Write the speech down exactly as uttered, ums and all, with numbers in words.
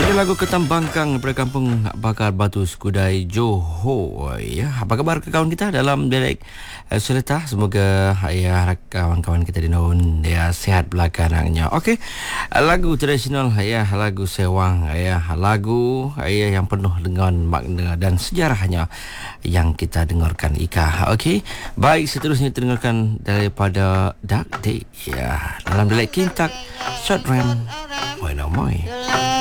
Lagu Ketam Bangkang daripada kampung Bakar Batu Skudai Johor. Ya, apa khabar kawan kita dalam dialek uh, Seletar? Semoga ya kawan-kawan kita di Naun ya sihat belakangannya. Okey. Uh, lagu tradisional ya, lagu sewang ya, lagu ya yang penuh dengan makna dan sejarahnya yang kita dengarkan Ika. Okey. Baik, seterusnya kita dengarkan daripada Dark Day ya dalam dialek Kintak Short Ram. Moi moi.